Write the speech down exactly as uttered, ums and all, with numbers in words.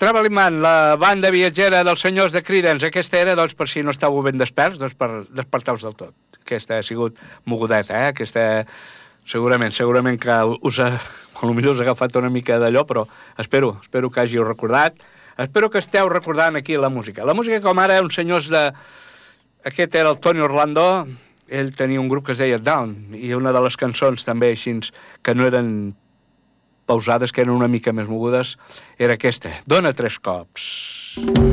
Traveling Man, la banda viatgera dels senyors de Creedence. Aquesta era, doncs, per si no estàveu ben desperts, doncs per despertar-vos del tot. Aquesta ha sigut mogudeta, eh? Aquesta, segurament, segurament que us ha, potser us ha agafat una mica d'allò, però espero, espero que hàgiu recordat. Espero que esteu recordant aquí la música. La música, com ara, uns senyors de... Aquest era el Tony Orlando, ell tenia un grup que es deia Down, i una de les cançons també així, que no eren pausades, que eren una mica més mogudes, era aquesta, Dona tres cops.